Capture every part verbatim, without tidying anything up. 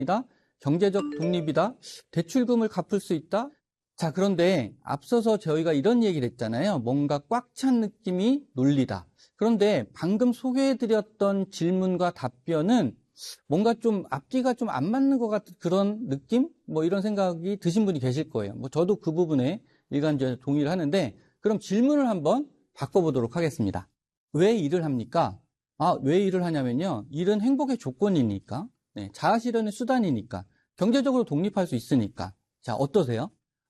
경제적 독립이다. 대출금을 갚을 수 있다. 자, 그런데 앞서서 저희가 이런 얘기를 했잖아요. 뭔가 꽉 찬 느낌이 논리다. 그런데 방금 소개해드렸던 질문과 답변은 뭔가 좀 앞뒤가 좀 안 맞는 것 같은 그런 느낌? 뭐 이런 생각이 드신 분이 계실 거예요. 뭐 저도 그 부분에 일관적으로 동의를 하는데, 그럼 질문을 한번 바꿔보도록 하겠습니다. 왜 일을 합니까? 아, 왜 일을 하냐면요. 일은 행복의 조건이니까, 네, 자아실현의 수단이니까, 경제적으로 독립할 수 있으니까. 자, 어떠세요?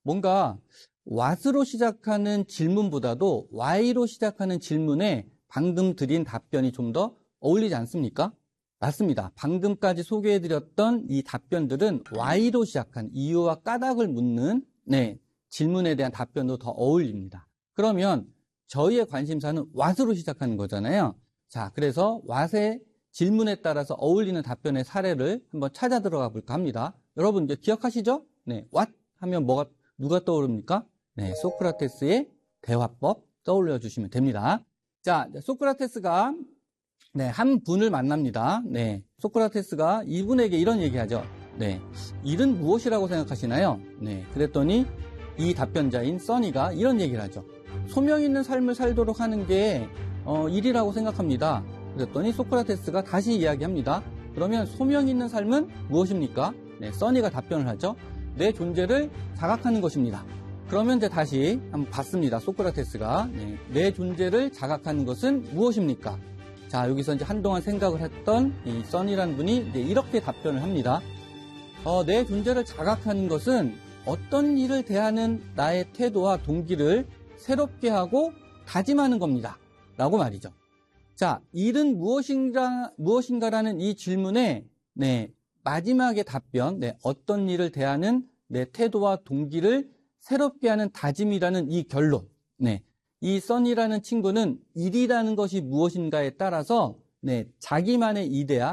뭔가 what으로 시작하는 질문보다도 why로 시작하는 질문에 방금 드린 답변이 좀 더 어울리지 않습니까? 맞습니다. 방금까지 소개해드렸던 이 답변들은 why로 시작한 이유와 까닭을 묻는 네, 질문에 대한 답변도 더 어울립니다. 그러면 저희의 관심사는 what으로 시작하는 거잖아요. 자, 그래서 what의 질문에 따라서 어울리는 답변의 사례를 한번 찾아 들어가 볼까 합니다. 여러분 이제 기억하시죠? 네, what 하면 뭐가 누가 떠오릅니까? 네, 소크라테스의 대화법 떠올려 주시면 됩니다. 자, 소크라테스가 네, 한 분을 만납니다. 네, 소크라테스가 이분에게 이런 얘기하죠. 네, 일은 무엇이라고 생각하시나요? 네, 그랬더니 이 답변자인 써니가 이런 얘기를 하죠. 소명 있는 삶을 살도록 하는 게 어, 일이라고 생각합니다. 그랬더니 소크라테스가 다시 이야기합니다. 그러면 소명 있는 삶은 무엇입니까? 네, 써니가 답변을 하죠. 내 존재를 자각하는 것입니다. 그러면 이제 다시 한번 봤습니다. 소크라테스가 네, 내 존재를 자각하는 것은 무엇입니까? 자, 여기서 이제 한동안 생각을 했던 이 써니라는 분이 이제 이렇게 답변을 합니다. 어, 내 존재를 자각하는 것은 어떤 일을 대하는 나의 태도와 동기를 새롭게 하고 다짐하는 겁니다. 라고 말이죠. 자, 일은 무엇인가, 무엇인가라는 이 질문에, 네, 마지막에 답변, 네, 어떤 일을 대하는 내 태도와 동기를 새롭게 하는 다짐이라는 이 결론, 네, 이 써니라는 친구는 일이라는 것이 무엇인가에 따라서, 네, 자기만의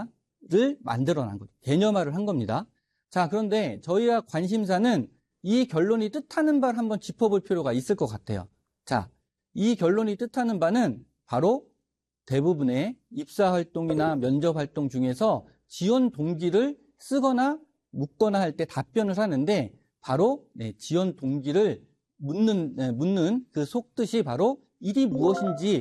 이데아를 만들어낸 거죠. 개념화를 한 겁니다. 자, 그런데 저희가 관심사는 이 결론이 뜻하는 바를 한번 짚어볼 필요가 있을 것 같아요. 자, 이 결론이 뜻하는 바는 바로 대부분의 입사활동이나 면접활동 중에서 지원 동기를 쓰거나 묻거나 할 때 답변을 하는데 바로 네, 지원 동기를 묻는, 네, 묻는 그 속뜻이 바로 일이 무엇인지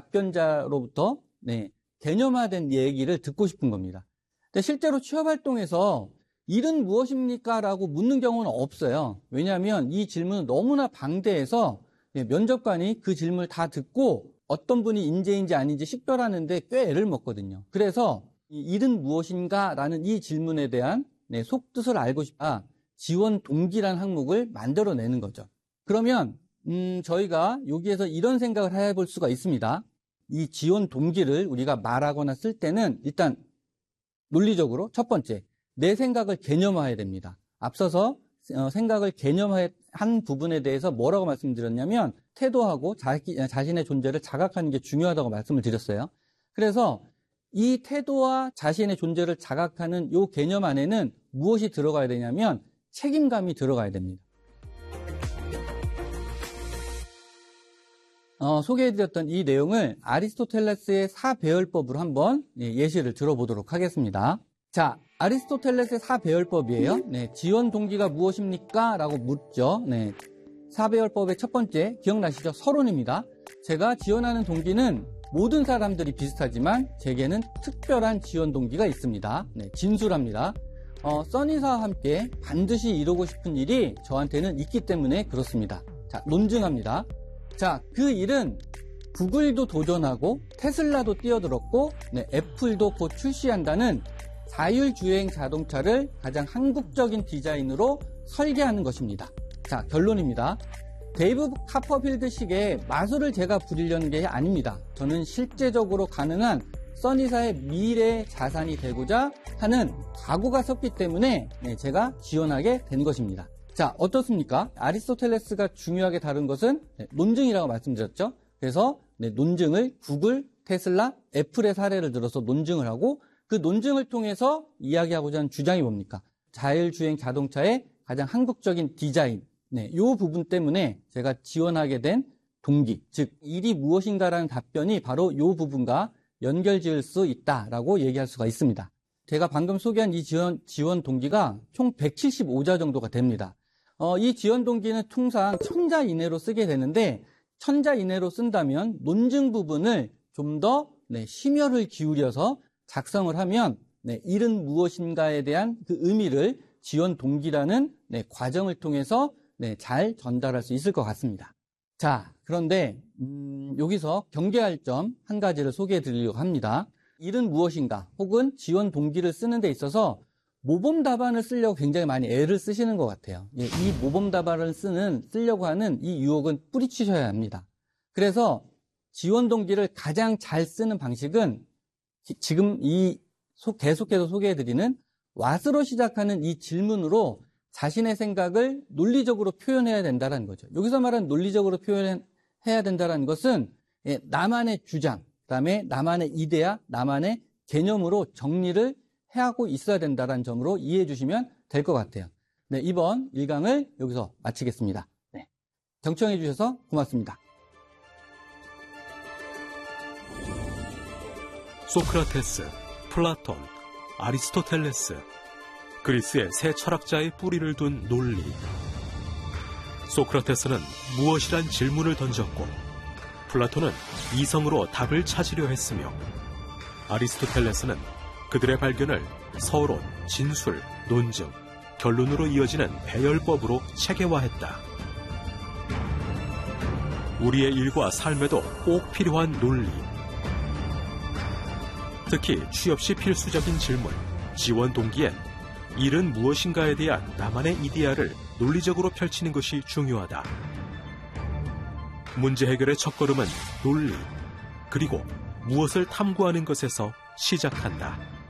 답변자로부터 네, 개념화된 얘기를 듣고 싶은 겁니다. 근데 실제로 취업활동에서 일은 무엇입니까? 라고 묻는 경우는 없어요. 왜냐하면 이 질문은 너무나 방대해서 네, 면접관이 그 질문을 다 듣고 어떤 분이 인재인지 아닌지 식별하는데 꽤 애를 먹거든요. 그래서 이 일은 무엇인가? 라는 이 질문에 대한 네, 속뜻을 알고 싶다. 지원 동기라는 항목을 만들어내는 거죠. 그러면 음, 저희가 여기에서 이런 생각을 해볼 수가 있습니다. 이 지원 동기를 우리가 말하거나 쓸 때는 일단 논리적으로 첫 번째, 내 생각을 개념화해야 됩니다. 앞서서 어, 생각을 개념화한 부분에 대해서 뭐라고 말씀드렸냐면 태도하고 자기, 자신의 존재를 자각하는 게 중요하다고 말씀을 드렸어요. 그래서 이 태도와 자신의 존재를 자각하는 이 개념 안에는 무엇이 들어가야 되냐면 책임감이 들어가야 됩니다. 어, 소개해드렸던 이 내용을 아리스토텔레스의 사배열법으로 한번 예시를 들어보도록 하겠습니다. 자, 아리스토텔레스의 사배열법이에요. 네, 지원 동기가 무엇입니까? 라고 묻죠. 네, 사배열법의 첫 번째 기억나시죠? 서론입니다. 제가 지원하는 동기는 모든 사람들이 비슷하지만 제게는 특별한 지원 동기가 있습니다. 네, 진술합니다. 어, 써니사와 함께 반드시 이루고 싶은 일이 저한테는 있기 때문에 그렇습니다. 자, 논증합니다. 자, 그 일은 구글도 도전하고 테슬라도 뛰어들었고 네, 애플도 곧 출시한다는 자율주행 자동차를 가장 한국적인 디자인으로 설계하는 것입니다. 자, 결론입니다. 데이브 카퍼필드식의 마술을 제가 부리려는 게 아닙니다. 저는 실제적으로 가능한 써니사의 미래 자산이 되고자 하는 각오가 섰기 때문에 네, 제가 지원하게 된 것입니다. 자, 어떻습니까? 아리스토텔레스가 중요하게 다룬 것은 네, 논증이라고 말씀드렸죠. 그래서 네, 논증을 구글, 테슬라, 애플의 사례를 들어서 논증을 하고 그 논증을 통해서 이야기하고자 하는 주장이 뭡니까? 자율주행 자동차의 가장 한국적인 디자인, 네, 이 부분 때문에 제가 지원하게 된 동기, 즉 일이 무엇인가라는 답변이 바로 이 부분과 연결지을 수 있다라고 얘기할 수가 있습니다. 제가 방금 소개한 이 지원, 지원 동기가 총 백칠십오 자 정도가 됩니다. 어, 이 지원 동기는 통상 천 자 이내로 쓰게 되는데 천 자 이내로 쓴다면 논증 부분을 좀 더 네, 심혈을 기울여서 작성을 하면 네, 일은 무엇인가에 대한 그 의미를 지원 동기라는 네, 과정을 통해서 네, 잘 전달할 수 있을 것 같습니다. 자, 그런데 음, 여기서 경계할 점 한 가지를 소개해 드리려고 합니다. 일은 무엇인가 혹은 지원 동기를 쓰는 데 있어서 모범 답안을 쓰려고 굉장히 많이 애를 쓰시는 것 같아요. 이 모범 답안을 쓰는 쓰려고 하는 이 유혹은 뿌리치셔야 합니다. 그래서 지원 동기를 가장 잘 쓰는 방식은 지금 이 계속해서 소개해드리는 what으로 시작하는 이 질문으로 자신의 생각을 논리적으로 표현해야 된다는 거죠. 여기서 말하는 논리적으로 표현해야 된다는 것은 나만의 주장, 그다음에 나만의 이데아, 나만의 개념으로 정리를 하고 있어야 된다는 점으로 이해해 주시면 될 것 같아요. 네, 이번 일 강을 여기서 마치겠습니다. 네, 경청해 주셔서 고맙습니다. 소크라테스, 플라톤, 아리스토텔레스, 그리스의 세 철학자의 뿌리를 둔 논리. 소크라테스는 무엇이란 질문을 던졌고 플라톤은 이성으로 답을 찾으려 했으며 아리스토텔레스는 그들의 발견을 서론, 진술, 논증, 결론으로 이어지는 배열법으로 체계화했다. 우리의 일과 삶에도 꼭 필요한 논리. 특히 취업 시 필수적인 질문, 지원 동기엔 일은 무엇인가에 대한 나만의 이데아를 논리적으로 펼치는 것이 중요하다. 문제 해결의 첫걸음은 논리, 그리고 무엇을 탐구하는 것에서 시작한다.